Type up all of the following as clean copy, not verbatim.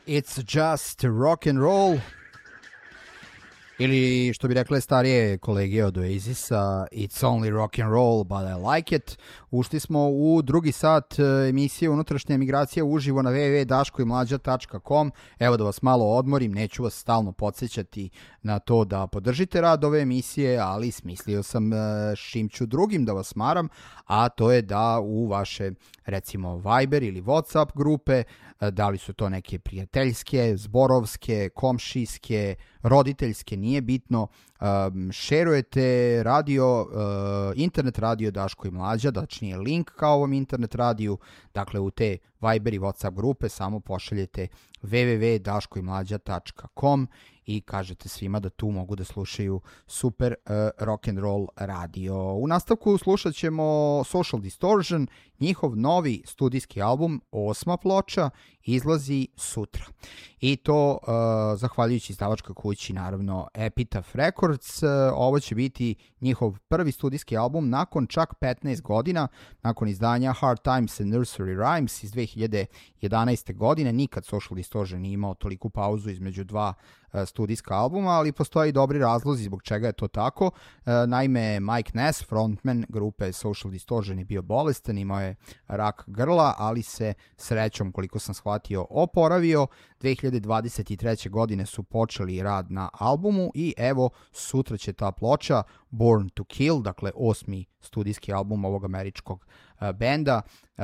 It's just rock and roll. Ili što bi rekle starije kolege od Oasisa, it's only rock and roll, but I like it. Ušli smo u drugi sat emisije Unutrašnja emigracija uživo na www.daškoimlađa.com. Evo da vas malo odmorim, neću vas stalno podsjećati na to da podržite rad ove emisije, ali smislio sam čim ću drugim da vas maram, a to je da u vaše recimo Viber ili WhatsApp grupe, da li su to neke prijateljske, zborovske, komšijske, roditeljske, nije bitno, šerujete radio, internet radio Daško i Mlađa, tačnije link kao ovom internet radiju, dakle u te Viber i WhatsApp grupe samo pošaljete www.daškoimlađa.com i kažete svima da tu mogu da slušaju super rock and roll radio. U nastavku slušat ćemo Social Distortion, njihov novi studijski album, 8. ploča, izlazi sutra. I to zahvaljujući izdavačkoj kući, naravno Epitaph Records. Ovo će biti njihov prvi studijski album nakon čak 15 godina, nakon izdanja Hard Times and Nursery Rhymes iz 2011. godine. Nikad Social Distortion nije imao toliku pauzu između dva studijska albuma, ali postoje i dobri razlozi zbog čega je to tako. Naime, Mike Ness, frontman grupe Social Distortion, je bio bolestan, imao je rak grla, ali se srećom, koliko sam shvatio, oporavio. 2023. godine su počeli rad na albumu i evo sutra će ta ploča Born to Kill, dakle 8. studijski album ovog američkog benda,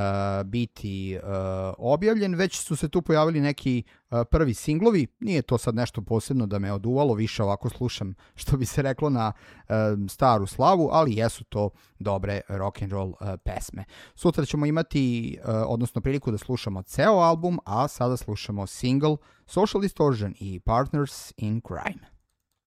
biti objavljen. Već su se tu pojavili neki prvi singlovi, nije to sad nešto posebno da me oduvalo, više ovako slušam što bi se reklo na staru slavu, ali jesu to dobre rock and roll pesme. Sutra ćemo imati, odnosno priliku da slušamo ceo album, a sada slušamo single Social Distortion i Partners in Crime.